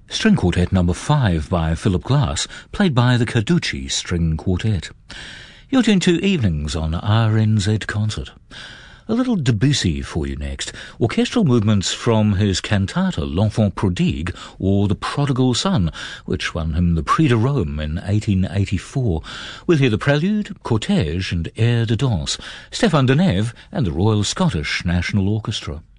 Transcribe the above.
String Quartet No. 5 by Philip Glass, played by the Carducci String Quartet. You're tuned to Evenings on RNZ Concert. A little Debussy for you next. Orchestral movements from his cantata L'Enfant Prodigue, or The Prodigal Son, which won him the Prix de Rome in 1884. We'll hear the Prelude, Cortège and Air de Danse, Stéphane Denève and the Royal Scottish National Orchestra.